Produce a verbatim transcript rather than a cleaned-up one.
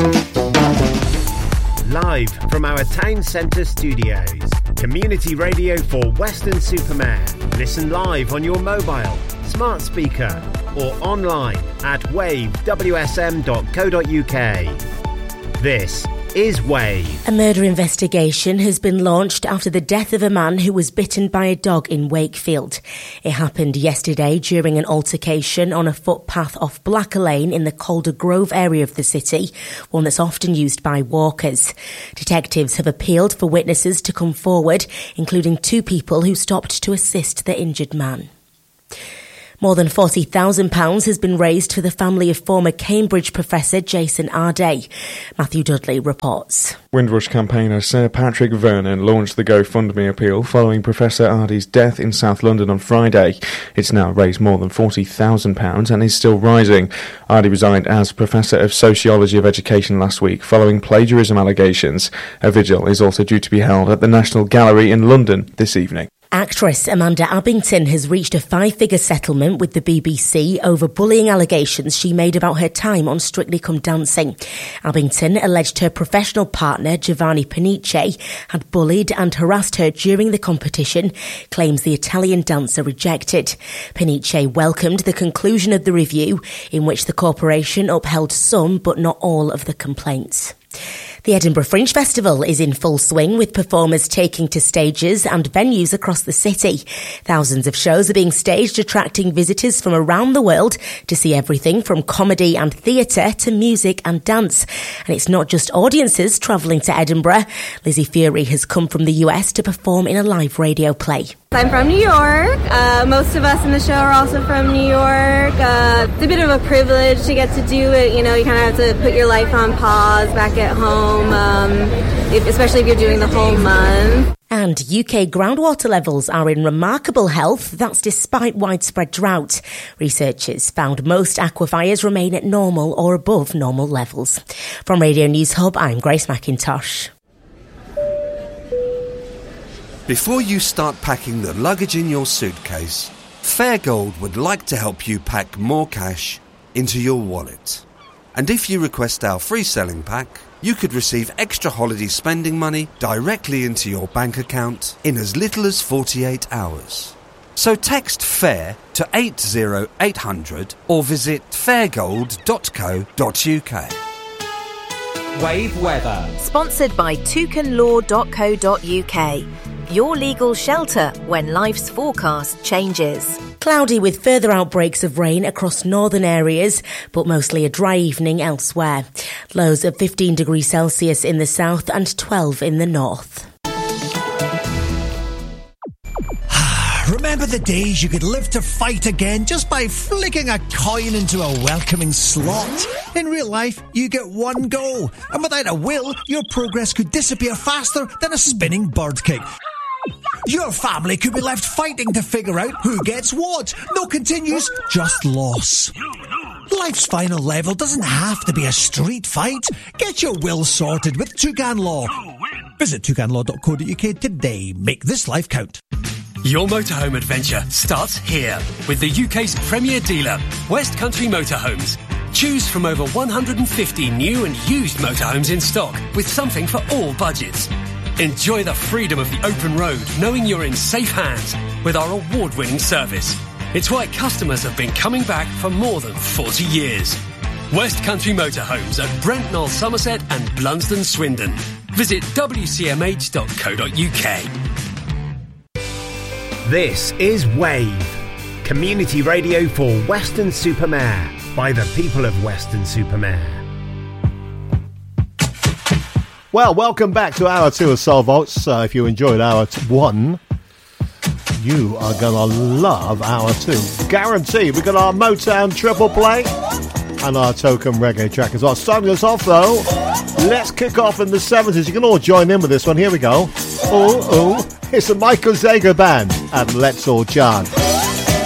Live from our town centre studios, community radio for Weston-super-Mare. Listen live on your mobile, smart speaker or online at wave w s m dot co dot u k. This is Wave. A murder investigation has been launched after the death of a man who was bitten by a dog in Wakefield. It happened yesterday during an altercation on a footpath off Blacker Lane in the Calder Grove area of the city, one that's often used by walkers. Detectives have appealed for witnesses to come forward, including two people who stopped to assist the injured man. More than forty thousand pounds has been raised for the family of former Cambridge professor Jason Arday. Matthew Dudley reports. Windrush campaigner Sir Patrick Vernon launched the GoFundMe appeal following Professor Arday's death in South London on Friday. It's now raised more than forty thousand pounds and is still rising. Arday resigned as Professor of Sociology of Education last week following plagiarism allegations. A vigil is also due to be held at the National Gallery in London this evening. Actress Amanda Abbington has reached a five-figure settlement with the B B C over bullying allegations she made about her time on Strictly Come Dancing. Abbington alleged her professional partner, Giovanni Panice, had bullied and harassed her during the competition, claims the Italian dancer rejected. Panice welcomed the conclusion of the review, in which the corporation upheld some but not all of the complaints. The Edinburgh Fringe Festival is in full swing, with performers taking to stages and venues across the city. Thousands of shows are being staged, attracting visitors from around the world to see everything from comedy and theatre to music and dance. And it's not just audiences travelling to Edinburgh. Lizzie Fury has come from the U S to perform in a live radio play. I'm from New York. Uh, most of us in the show are also from New York. Uh, it's a bit of a privilege to get to do it. You know, you kind of have to put your life on pause back at home, um, if, especially if you're doing the whole month. And U K groundwater levels are in remarkable health. That's despite widespread drought. Researchers found most aquifers remain at normal or above normal levels. From Radio News Hub, I'm Grace McIntosh. Before you start packing the luggage in your suitcase, Fairgold would like to help you pack more cash into your wallet. And if you request our free selling pack, you could receive extra holiday spending money directly into your bank account in as little as forty-eight hours. So text FAIR to eight zero eight hundred or visit fairgold dot co dot u k. Wave weather. Sponsored by toucan law dot co dot u k. Your legal shelter when life's forecast changes. Cloudy with further outbreaks of rain across northern areas, but mostly a dry evening elsewhere. Lows of fifteen degrees Celsius in the south and twelve in the north. Remember the days you could live to fight again just by flicking a coin into a welcoming slot? In real life, you get one go, and without a will, your progress could disappear faster than a spinning bird kick. Your family could be left fighting to figure out who gets what. No continues, just loss. Life's final level doesn't have to be a street fight. Get your will sorted with Toucan Law. Visit toucan law dot co dot u k today. Make this life count. Your motorhome adventure starts here with the U K's premier dealer, West Country Motorhomes. Choose from over one hundred fifty new and used motorhomes in stock with something for all budgets. Enjoy the freedom of the open road, knowing you're in safe hands with our award-winning service. It's why customers have been coming back for more than forty years. West Country Motorhomes at Brentnall, Somerset and Blunsdon, Swindon. Visit w c m h dot co dot u k. This is Wave, community radio for Weston-super-Mare by the people of Weston-super-Mare. Well, welcome back to Hour two of Soul Vaults. Uh, if you enjoyed Hour t- one, you are going to love Hour two. Guaranteed. We've got our Motown triple play and our token reggae track as well. Starting us off, though, let's kick off in the seventies. You can all join in with this one. Here we go. Oh, oh, it's the Michael Zager Band and Let's All Chant.